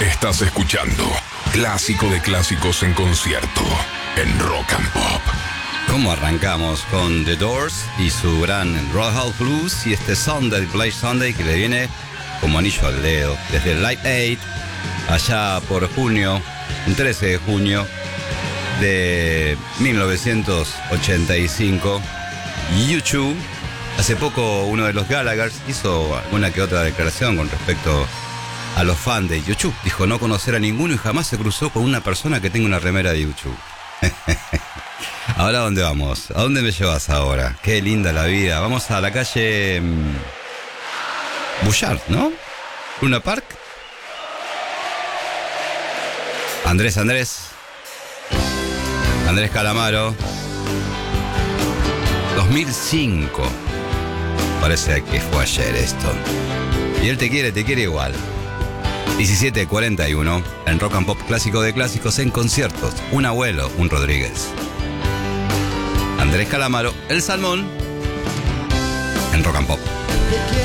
Estás escuchando Clásico de Clásicos en concierto en Rock and Pop. ¿Cómo arrancamos? Con The Doors y su gran Roadhouse Blues y este Sunday, Play Sunday, que le viene como anillo al dedo. Desde el Live Aid, allá por junio, un 13 de junio de 1985, U2. Hace poco uno de los Gallagher hizo alguna que otra declaración con respecto a los fans de U2. Dijo no conocer a ninguno y jamás se cruzó con una persona que tenga una remera de U2. ¿Ahora a dónde vamos? ¿A dónde me llevas ahora? Qué linda la vida. Vamos a la calle Bouchard, ¿no? Luna Park. Andrés Calamaro. 2005. Parece que fue ayer esto. Y él te quiere igual. 17:41 en Rock and Pop, clásico de clásicos en conciertos. Un abuelo, un Rodríguez. Andrés Calamaro, El Salmón en Rock and Pop.